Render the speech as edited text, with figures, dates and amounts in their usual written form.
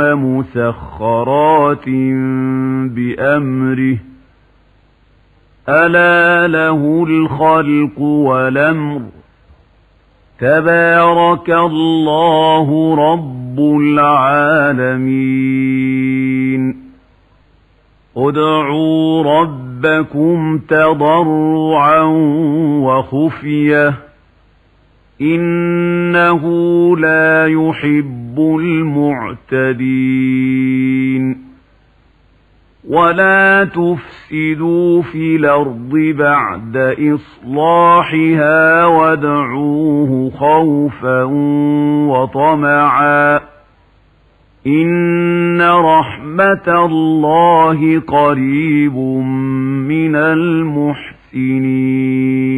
مسخرات بأمره ألا له الخلق والأمر تبارك الله رب العالمين ادعوا ربكم تضرعا وخفية إنه لا يحب المعتدين ولا تفسدوا في الأرض بعد إصلاحها وادعوه خوفا وطمعا إن رحمة الله قريب من المحسنين